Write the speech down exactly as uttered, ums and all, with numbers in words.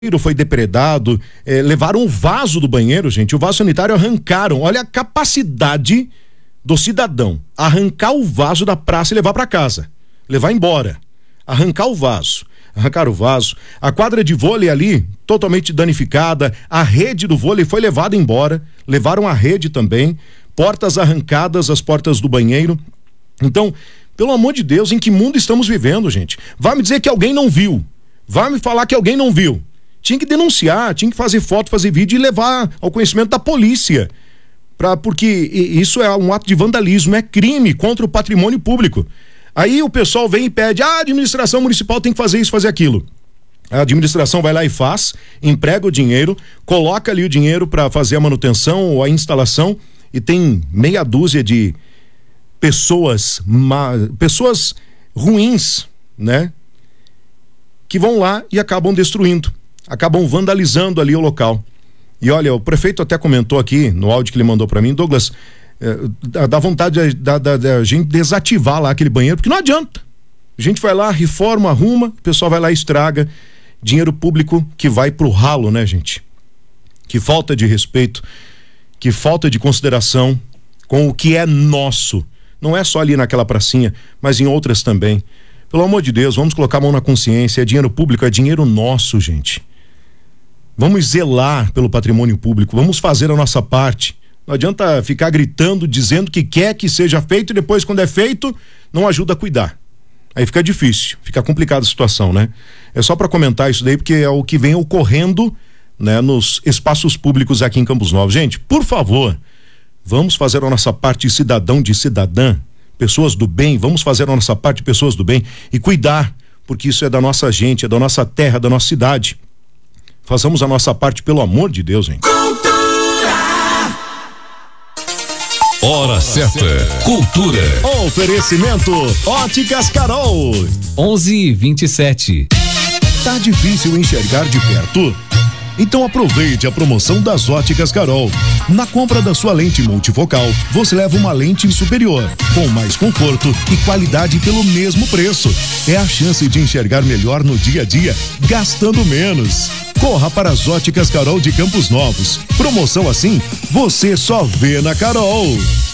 foi depredado, eh, levaram o vaso do banheiro, gente, o vaso sanitário arrancaram. Olha a capacidade do cidadão, arrancar o vaso da praça e levar para casa, levar embora, arrancar o vaso, arrancar o vaso, a quadra de vôlei ali totalmente danificada, a rede do vôlei foi levada embora, levaram a rede também, portas arrancadas, as portas do banheiro. Então, pelo amor de Deus, em que mundo estamos vivendo, gente? Vai me dizer que alguém não viu, vai me falar que alguém não viu. Tinha que denunciar, tinha que fazer foto, fazer vídeo e levar ao conhecimento da polícia. Pra, porque isso é um ato de vandalismo, é crime contra o patrimônio público. Aí o pessoal vem e pede, ah, a administração municipal tem que fazer isso, fazer aquilo. A administração vai lá e faz, emprega o dinheiro, coloca ali o dinheiro para fazer a manutenção ou a instalação e tem meia dúzia de pessoas, ma, pessoas ruins, né? Que vão lá e acabam destruindo. Acabam vandalizando ali o local. E olha, o prefeito até comentou aqui no áudio que ele mandou para mim, Douglas, eh, dá vontade da, da, da gente desativar lá aquele banheiro, porque não adianta. A gente vai lá, reforma, arruma, o pessoal vai lá e estraga. Dinheiro público que vai pro ralo, né, gente? Que falta de respeito, que falta de consideração com o que é nosso. Não é só ali naquela pracinha, mas em outras também. Pelo amor de Deus, vamos colocar a mão na consciência, é dinheiro público, é dinheiro nosso, gente. Vamos zelar pelo patrimônio público, vamos fazer a nossa parte. Não adianta ficar gritando, dizendo que quer que seja feito e depois, quando é feito, não ajuda a cuidar. Aí fica difícil, fica complicada a situação, né? É só para comentar isso daí, porque é o que vem ocorrendo, né, nos espaços públicos aqui em Campos Novos. Gente, por favor, vamos fazer a nossa parte de cidadão, de cidadã, pessoas do bem, vamos fazer a nossa parte de pessoas do bem e cuidar, porque isso é da nossa gente, é da nossa terra, da nossa cidade. Façamos a nossa parte, pelo amor de Deus, gente. Cultura. Hora certa. Cultura. Oferecimento Óticas Carol. onze e vinte e sete. Tá difícil enxergar de perto? Então aproveite a promoção das Óticas Carol. Na compra da sua lente multifocal, você leva uma lente superior, com mais conforto e qualidade pelo mesmo preço. É a chance de enxergar melhor no dia a dia, gastando menos. Corra para as Óticas Carol de Campos Novos. Promoção assim, você só vê na Carol.